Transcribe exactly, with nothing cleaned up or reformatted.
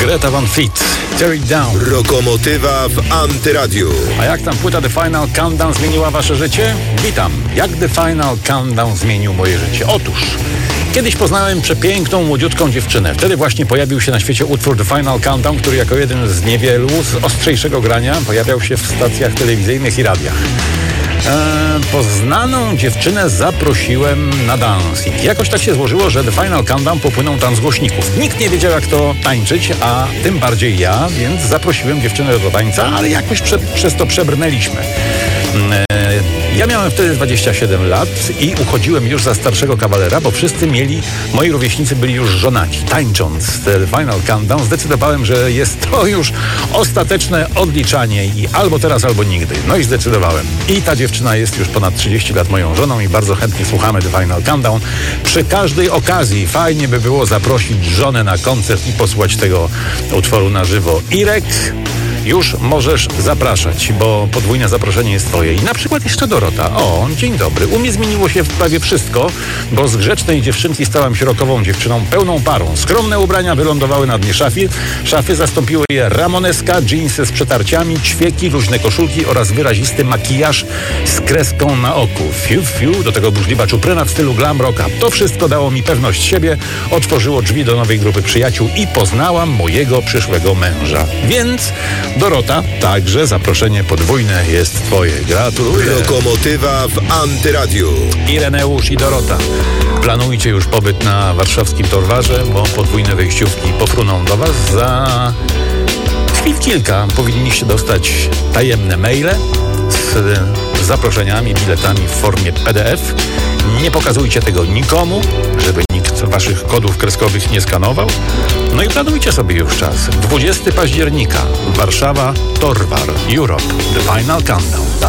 Greta Van Fleet, Tear It Down. Lokomotywa w Antyradiu. A jak tam płyta The Final Countdown zmieniła wasze życie? Witam. Jak The Final Countdown zmienił moje życie? Otóż kiedyś poznałem przepiękną, młodziutką dziewczynę. Wtedy właśnie pojawił się na świecie utwór The Final Countdown, który jako jeden z niewielu z ostrzejszego grania pojawiał się w stacjach telewizyjnych i radiach. Eee, poznaną dziewczynę zaprosiłem na dancing. Jakoś tak się złożyło, że The Final Countdown popłynął tam z głośników. Nikt nie wiedział, jak to tańczyć, a tym bardziej ja, więc zaprosiłem dziewczynę do tańca, ale jakoś prze, przez to przebrnęliśmy. Eee, ja miałem wtedy dwadzieścia siedem lat i uchodziłem już za starszego kawalera, bo wszyscy mieli, moi rówieśnicy byli już żonaci. Tańcząc The Final Countdown zdecydowałem, że jest to już ostateczne odliczanie i albo teraz, albo nigdy. No i zdecydowałem. I ta dziewczyna jest już ponad trzydzieści lat moją żoną i bardzo chętnie słuchamy The Final Countdown. Przy każdej okazji fajnie by było zaprosić żonę na koncert i posłuchać tego utworu na żywo. Irek, już możesz zapraszać, bo podwójne zaproszenie jest twoje. I na przykład jeszcze Dorota. O, dzień dobry. U mnie zmieniło się prawie wszystko, bo z grzecznej dziewczynki stałam się rockową dziewczyną pełną parą. Skromne ubrania wylądowały na dnie szafy. Szafy zastąpiły je ramoneska, dżinsy z przetarciami, ćwieki, luźne koszulki oraz wyrazisty makijaż z kreską na oku. Fiu, fiu, do tego burzliwa czupryna w stylu glam rocka. To wszystko dało mi pewność siebie, otworzyło drzwi do nowej grupy przyjaciół i poznałam mojego przyszłego męża. Więc Dorota, także zaproszenie podwójne jest twoje. Gratuluję. Lokomotywa w Antyradiu. Ireneusz i Dorota, planujcie już pobyt na warszawskim Torwarze, bo podwójne wejściówki pofruną do was. Za chwil kilka powinniście dostać tajemne maile z zaproszeniami, biletami w formie P D F. Nie pokazujcie tego nikomu, żeby nikt waszych kodów kreskowych nie skanował. No i planujcie sobie już czas. dwudziestego października, Warszawa, Torwar, Europe, The Final Countdown.